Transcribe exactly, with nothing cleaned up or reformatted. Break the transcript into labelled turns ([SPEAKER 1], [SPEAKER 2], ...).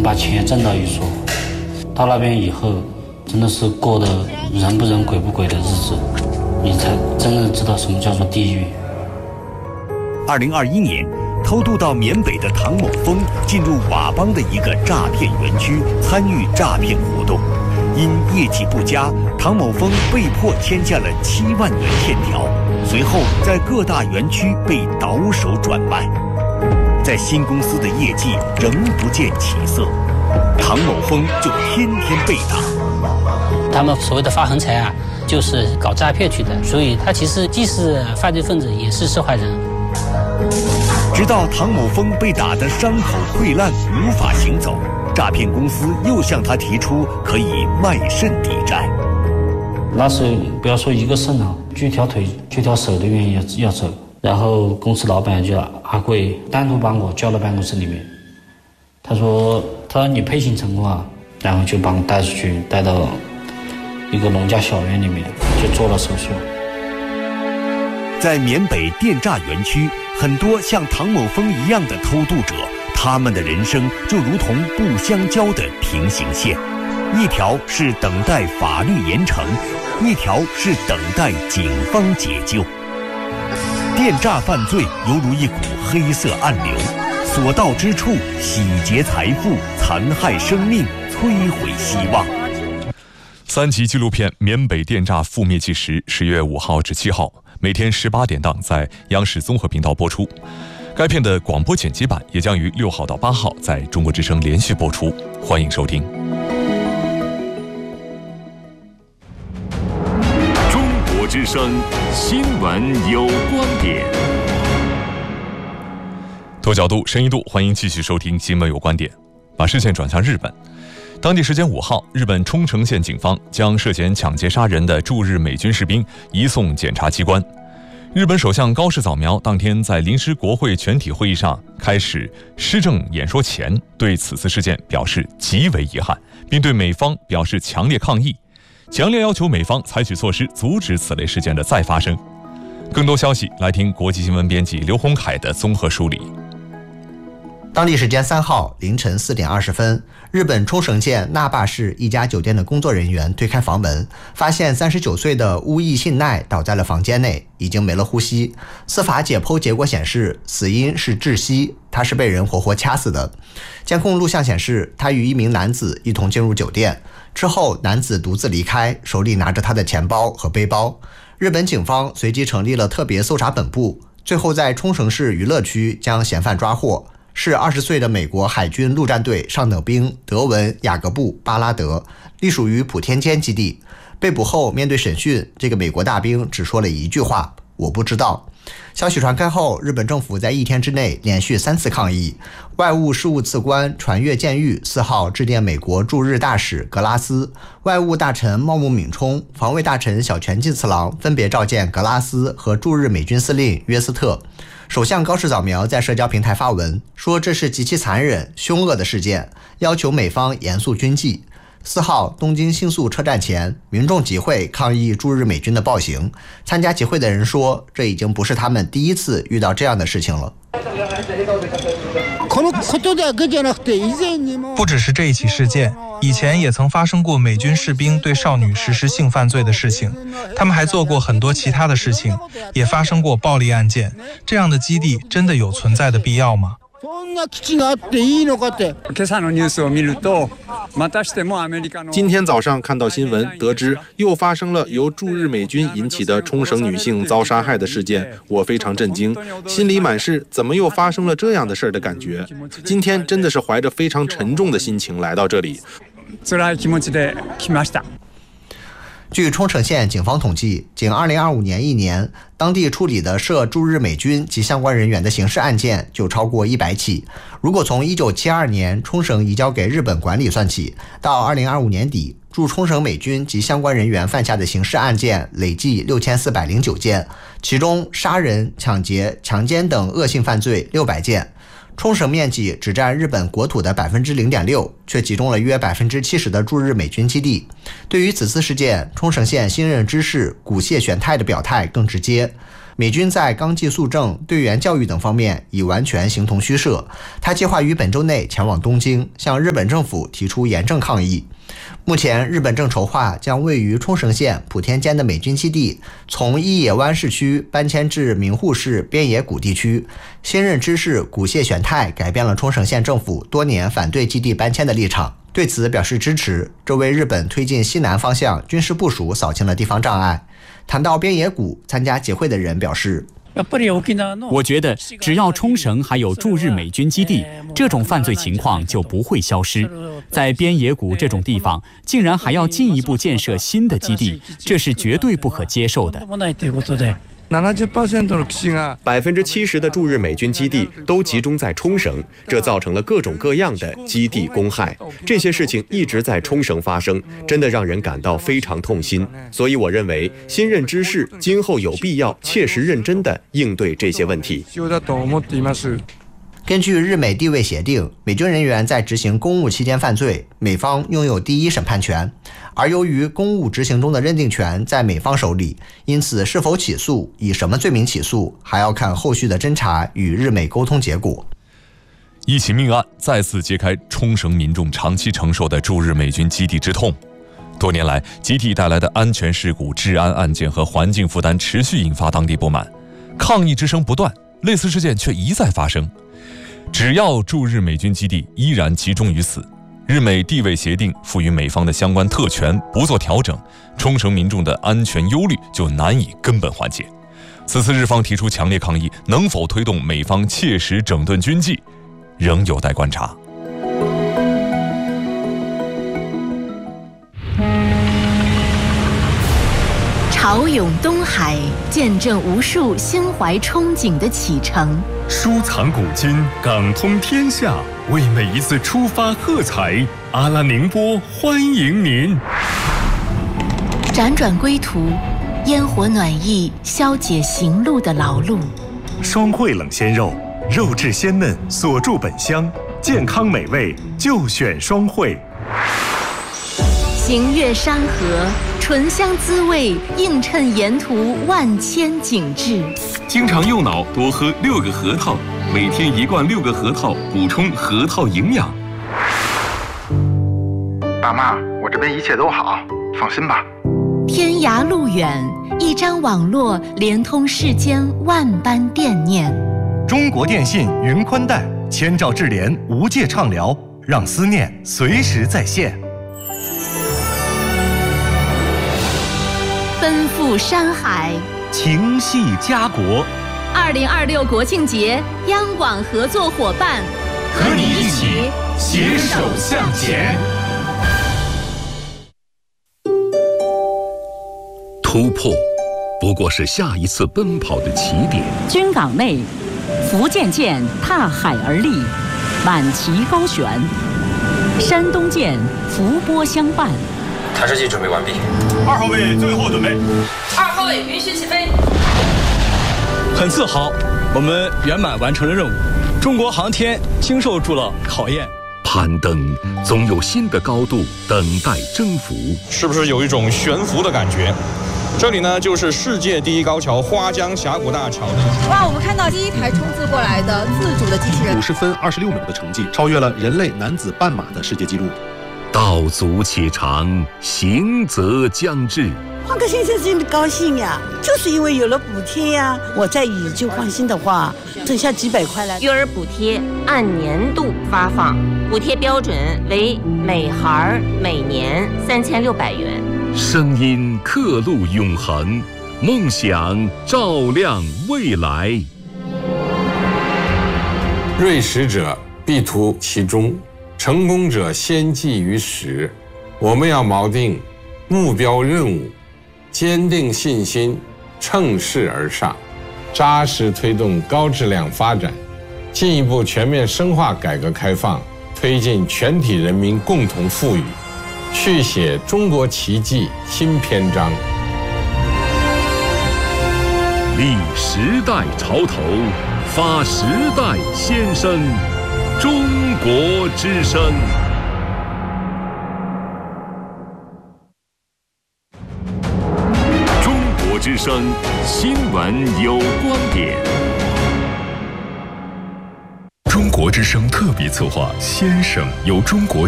[SPEAKER 1] 把钱挣到一说，到那边以后真的是过得人不人鬼不鬼的日子，你才真正知道什么叫做地狱。
[SPEAKER 2] 二零二一年，偷渡到缅北的唐某峰进入佤邦的一个诈骗园区，参与诈骗活动。因业绩不佳，唐某峰被迫签下了七万元欠条，随后在各大园区被倒手转卖。在新公司的业绩仍不见起色，唐某峰就天天被打。
[SPEAKER 3] 他们所谓的发横财啊，就是搞诈骗去的，所以他其实既是犯罪分子，也是受害人。
[SPEAKER 2] 直到唐某峰被打得伤口溃烂，无法行走，诈骗公司又向他提出可以卖肾抵债。
[SPEAKER 1] 那时候不要说一个肾啊，锯条腿、锯条手都愿意要要走。然后公司老板叫阿贵单独把我叫到办公室里面，他说：“他说你配型成功啊。”然后就把我带出去，带到一个农家小院里面，就做了手术。
[SPEAKER 2] 在缅北电诈园区，很多像唐某峰一样的偷渡者，他们的人生就如同不相交的平行线，一条是等待法律严惩，一条是等待警方解救。电诈犯罪犹如一股黑色暗流，所到之处洗劫财富，残害生命，摧毁希望。
[SPEAKER 4] 三集纪录片《缅北电诈覆灭纪实》十月五号至七号，每天十八点档在央视综合频道播出。该片的广播剪辑版也将于六号到八号在中国之声连续播出，欢迎收听。
[SPEAKER 5] 中国之声新闻有观点。
[SPEAKER 4] 多角度、深一度，欢迎继续收听新闻有观点。把视线转向日本。当地时间五号，日本冲绳县警方将涉嫌抢劫杀人的驻日美军士兵移送检察机关。日本首相高市早苗当天在临时国会全体会议上开始施政演说前，对此次事件表示极为遗憾，并对美方表示强烈抗议，强烈要求美方采取措施阻止此类事件的再发生。更多消息来听国际新闻编辑刘洪凯的综合梳理。
[SPEAKER 6] 当地时间三号凌晨四点二十分，日本冲绳县那霸市一家酒店的工作人员推开房门，发现三十九岁的乌义信奈倒在了房间内，已经没了呼吸。司法解剖结果显示，死因是窒息，他是被人活活掐死的。监控录像显示，他与一名男子一同进入酒店，之后男子独自离开，手里拿着他的钱包和背包。日本警方随即成立了特别搜查本部，最后在冲绳市娱乐区将嫌犯抓获。是二十岁的美国海军陆战队上等兵德文·雅各布·巴拉德，隶属于普天间基地。被捕后面对审讯，这个美国大兵只说了一句话：“我不知道。”消息传开后，日本政府在一天之内连续三次抗议。外务事务次官传越健裕四号致电美国驻日大使格拉斯，外务大臣茂木敏充、防卫大臣小泉进次郎分别召见格拉斯和驻日美军司令约斯特。首相高市早苗在社交平台发文说，这是极其残忍、凶恶的事件，要求美方严肃军纪。四号，东京新宿车站前，民众集会抗议驻日美军的暴行。参加集会的人说，这已经不是他们第一次遇到这样的事情了。
[SPEAKER 7] 不只是这一起事件，以前也曾发生过美军士兵对少女实施性犯罪的事情，他们还做过很多其他的事情，也发生过暴力案件。这样的基地真的有存在的必要吗？
[SPEAKER 8] 今天早上看到新闻，得知又发生了由驻日美军引起的冲绳女性遭杀害的事件，我非常震惊，心里满是怎么又发生了这样的事儿的感觉。今天真的是怀着非常沉重的心情来到这里。
[SPEAKER 6] 据冲绳县警方统计，仅二零二五年一年，当地处理的涉驻日美军及相关人员的刑事案件就超过一百起。如果从一九七二年冲绳移交给日本管理算起，到二零二五年底，驻冲绳美军及相关人员犯下的刑事案件累计六千四百零九件，其中杀人、抢劫、强奸等恶性犯罪六百件。冲绳面积只占日本国土的 百分之零点六， 却集中了约 百分之七十 的驻日美军基地。对于此次事件，冲绳县新任知事古谢玄太的表态更直接。 美军在纲纪肃正、队员教育等方面已完全形同虚设。他计划于本周内前往东京，向日本政府提出严正抗议。目前，日本正筹划将位于冲绳县普天间的美军基地从伊野湾市区搬迁至名护市边野古地区。新任知事古谢玄太改变了冲绳县政府多年反对基地搬迁的立场，对此表示支持，这为日本推进西南方向军事部署扫清了地方障碍。谈到边野古，参加集会的人表示，
[SPEAKER 9] 我觉得只要冲绳还有驻日美军基地，这种犯罪情况就不会消失。在边野古这种地方，竟然还要进一步建设新的基地，这是绝对不可接受的。
[SPEAKER 10] 百分之七十的驻日美军基地都集中在冲绳，这造成了各种各样的基地公害。这些事情一直在冲绳发生，真的让人感到非常痛心。所以我认为，新任知事今后有必要切实认真地应对这些问题。
[SPEAKER 6] 根据日美地位协定，美军人员在执行公务期间犯罪，美方拥有第一审判权。而由于公务执行中的认定权在美方手里，因此是否起诉、以什么罪名起诉，还要看后续的侦查与日美沟通结果。
[SPEAKER 4] 一起命案再次揭开冲绳民众长期承受的驻日美军基地之痛。多年来，集体带来的安全事故、治安案件和环境负担持续引发当地不满，抗议之声不断，类似事件却一再发生。只要驻日美军基地依然集中于此，日美地位协定赋予美方的相关特权不做调整，冲绳民众的安全忧虑就难以根本缓解。此次日方提出强烈抗议，能否推动美方切实整顿军纪，仍有待观察。
[SPEAKER 11] 潮涌东海，见证无数心怀憧憬的启程。
[SPEAKER 5] 收藏古今，港通天下，为每一次出发喝彩。阿拉宁波欢迎您。
[SPEAKER 11] 辗转归途，烟火暖意消解行路的劳碌。
[SPEAKER 5] 双汇冷鲜肉，肉质鲜嫩，锁住本乡，健康美味就选双汇。
[SPEAKER 11] 行越山河，醇香滋味映衬沿途万千景致。
[SPEAKER 12] 经常用脑，多喝六个核桃，每天一罐六个核桃，补充核桃营养。
[SPEAKER 13] 爸妈，我这边一切都好，放心吧。
[SPEAKER 11] 天涯路远，一张网络连通世间万般惦念。
[SPEAKER 5] 中国电信云宽带，千兆智联无界畅聊，让思念随时在线。
[SPEAKER 11] 奔赴山海，
[SPEAKER 5] 情系家国。
[SPEAKER 11] 二零二六国庆节，央广合作伙伴，
[SPEAKER 5] 和你一起携手向前。
[SPEAKER 14] 突破，不过是下一次奔跑的起点。
[SPEAKER 15] 军港内，福建舰踏海而立，满旗高悬；山东舰伏波相伴。
[SPEAKER 16] 探视器准备完毕。
[SPEAKER 17] 二号位最后准备。
[SPEAKER 18] 二号位允许起飞。
[SPEAKER 19] 很自豪，我们圆满完成了任务。中国航天经受住了考验。
[SPEAKER 14] 攀登总有新的高度等待征服。
[SPEAKER 20] 是不是有一种悬浮的感觉？这里呢，就是世界第一高桥花江峡谷大桥。
[SPEAKER 21] 哇，我们看到第一台冲刺过来的自主的机器人，
[SPEAKER 8] 五十分二十六秒的成绩，超越了人类男子半马的世界纪录。
[SPEAKER 14] 道阻且长，行则将至。
[SPEAKER 22] 换个先生真的高兴呀，就是因为有了补贴呀。我在以就换新的话，剩下几百块了。
[SPEAKER 23] 育儿补贴按年度发放，补贴标准为每孩每年三千六百元。
[SPEAKER 14] 声音刻录永恒，梦想照亮未来。
[SPEAKER 24] 锐实者必图其中，成功者先记于始。我们要锚定目标任务，坚定信心，乘势而上，扎实推动高质量发展，进一步全面深化改革开放，推进全体人民共同富裕，续写中国奇迹新篇章。
[SPEAKER 14] 立时代潮头，发时代先声，中国之声。
[SPEAKER 5] 中国
[SPEAKER 14] 之声新闻有观点。中国之声特别策划《先生》，由中国